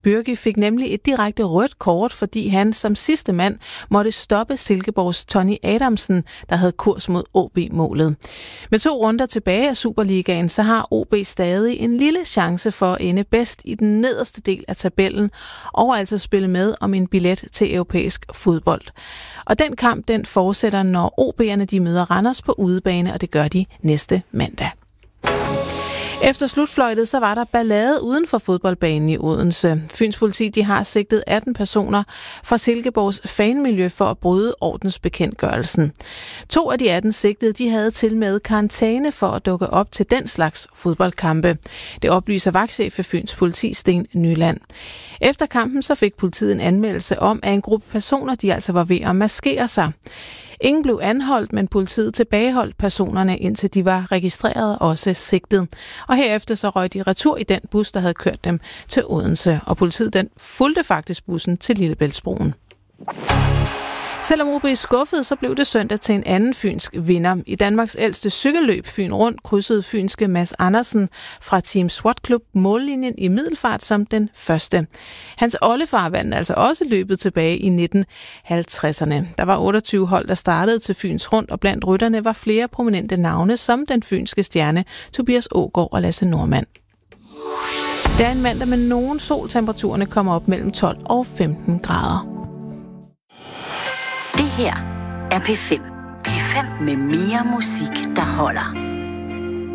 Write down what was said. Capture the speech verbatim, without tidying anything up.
Bürki fik nemlig et direkte rødt kort, fordi han som sidste mand måtte stoppe Silkeborgs Tony Adamsen, der havde kurs mod O B-målet. Med to runder tilbage af Superligaen, så har O B stadig en lille chance for at ende bedst i den nederste del af tabellen, og altså spille med om en billet til europæisk fodbold. Og den kamp, den fortsætter, når O B'erne de møder Randers på udebane, og det gør de næste mandag. Efter slutfløjtet, så var der ballade uden for fodboldbanen i Odense. Fyns politi, de har sigtet atten personer fra Silkeborgs fanmiljø for at bryde ordensbekendtgørelsen. To af de atten sigtede, de havde til med karantæne for at dukke op til den slags fodboldkampe. Det oplyser vagtchef for Fyns politi, Sten Nyland. Efter kampen, så fik politiet en anmeldelse om, at en gruppe personer, de altså var ved at maskere sig. Ingen blev anholdt, men politiet tilbageholdt personerne, indtil de var registreret og også sigtet. Og herefter så røg de retur i den bus, der havde kørt dem til Odense. Og politiet den fulgte faktisk bussen til Lillebæltsbroen. Selvom O B skuffede, så blev det søndag til en anden fynsk vinder. I Danmarks ældste cykelløb Fyn Rundt krydsede fynske Mads Andersen fra Team SWAT Club mållinjen i Middelfart som den første. Hans oldefar vandt altså også løbet tilbage i nitten halvtredserne. Der var otteogtyve hold, der startede til Fyns Rundt, og blandt rytterne var flere prominente navne som den fynske stjerne Tobias Aagaard og Lasse Norman. Det er en mandag med nogen sol. Temperaturerne kommer op mellem tolv og femten grader. Det her er P fem. P fem med mere musik, der holder.